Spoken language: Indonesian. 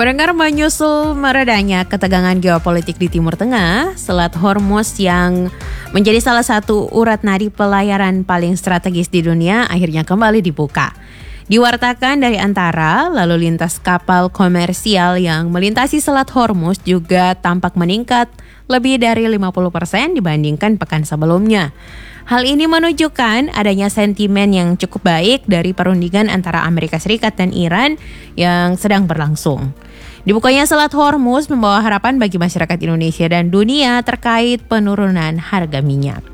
Pendengar, menyusul meredanya ketegangan geopolitik di Timur Tengah, Selat Hormuz yang menjadi salah satu urat nadi pelayaran paling strategis di dunia akhirnya kembali dibuka. Diwartakan dari Antara, lalu lintas kapal komersial yang melintasi Selat Hormuz juga tampak meningkat lebih dari 50% dibandingkan pekan sebelumnya. Hal ini menunjukkan adanya sentimen yang cukup baik dari perundingan antara Amerika Serikat dan Iran yang sedang berlangsung. Dibukanya Selat Hormuz membawa harapan bagi masyarakat Indonesia dan dunia terkait penurunan harga minyak.